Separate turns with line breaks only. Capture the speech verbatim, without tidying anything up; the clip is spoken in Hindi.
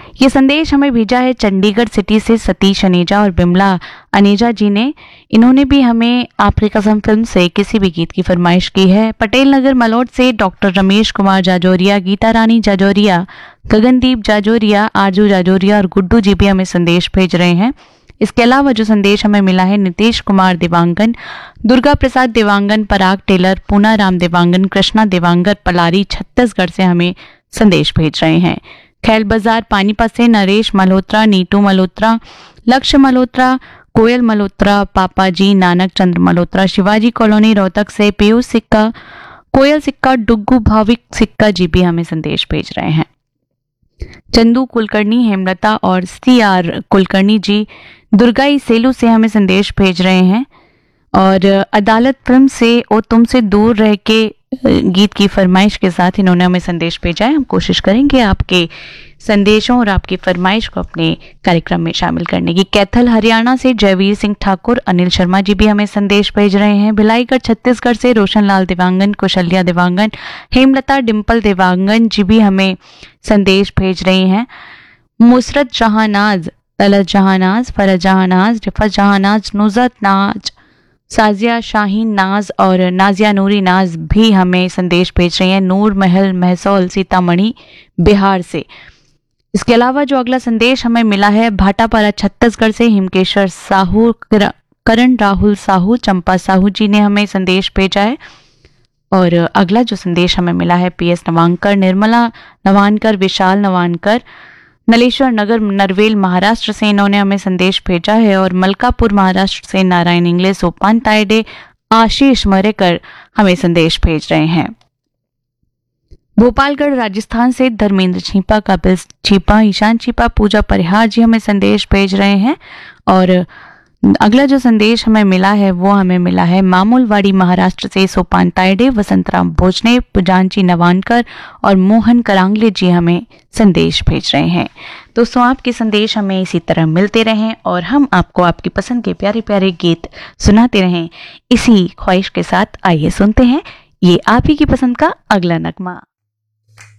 ये संदेश हमें भेजा है चंडीगढ़ सिटी से सतीश अनेजा और बिमला अनेजा जी ने। इन्होंने भी हमें आपकी कसम फिल्म से किसी भी गीत की फरमाइश की है। पटेल नगर मलोट से डॉक्टर रमेश कुमार जाजोरिया, गीता रानी जाजोरिया, गगनदीप जाजोरिया, आरजू जाजोरिया और गुड्डू जी भी हमें संदेश भेज रहे हैं। इसके अलावा जो संदेश हमें मिला है नीतीश कुमार देवांगन, दुर्गा प्रसाद देवांगन, पराग टेलर, पूना राम देवांगन, कृष्णा देवांगन पलारी छत्तीसगढ़ से हमें संदेश भेज रहे हैं। खैल बाजार पानीपत से नरेश मल्होत्रा, नीटू मल्होत्रा, लक्ष्य मल्होत्रा, कोयल मल्होत्रा, पापा जी, नानक चंद्र मल्होत्रा, शिवाजी कॉलोनी रोहतक से पीयूष सिक्का, कोयल सिक्का, डुग्गू भाविक सिक्का जी भी हमें संदेश भेज रहे हैं। चंदू कुलकर्णी, हेमलता और सी आर कुलकर्णी जी दुर्गाई सेलू से हमें संदेश भेज रहे हैं। और अदालत फिल्म से ओ तुमसे दूर रह के गीत की फरमाइश के साथ इन्होंने हमें संदेश भेजा है। हम कोशिश करेंगे आपके संदेशों और आपकी फरमाइश को अपने कार्यक्रम में शामिल करने की। कैथल हरियाणा से जयवीर सिंह ठाकुर, अनिल शर्मा जी भी हमें संदेश भेज रहे हैं। भिलाईगढ़ छत्तीसगढ़ से रोशन लाल देवांगन, कुशल्या देवांगन, हेमलता डिम्पल देवांगन जी भी हमें संदेश भेज रही हैं। मुसरत जहानाज, तलत जहानाज, फरज जहानाज, रिफत जहानाज, नुजरत नाज, साजिया शाहीन नाज और नाजिया नूरी नाज भी हमें संदेश भेज रही हैं। नूर महल महसौल सीतामढ़ी बिहार से। इसके अलावा जो अगला संदेश हमें मिला है भाटापारा छत्तीसगढ़ से हिमकेश्वर साहू, करण राहुल साहू, चंपा साहू जी ने हमें संदेश भेजा है। और अगला जो संदेश हमें मिला है पी एस नवानकर, निर्मला नवानकर, विशाल नवानकर, नलेश्वर नगर नरवेल महाराष्ट्र से इन्होंने हमें संदेश भेजा है। और मलकापुर महाराष्ट्र से नारायण इंग्ले, सोपान तायडे, आशीष मरेकर हमें संदेश भेज रहे हैं। भोपालगढ़ राजस्थान से धर्मेंद्र छीपा, कपिल छीपा, ईशान छीपा, पूजा परिहार जी हमें संदेश भेज रहे हैं। और अगला जो संदेश हमें मिला है वो हमें मिला है मामूलवाड़ी महाराष्ट्र से सोपान तायडे, वसंतराम भोजने, पुजांची नवानकर और मोहन करांगले जी हमें संदेश भेज रहे हैं। दोस्तों, आपके संदेश हमें इसी तरह मिलते रहें और हम आपको आपकी पसंद के प्यारे प्यारे गीत सुनाते रहें। इसी ख्वाहिश के साथ आइए सुनते हैं ये आप ही की पसंद का अगला नगमा।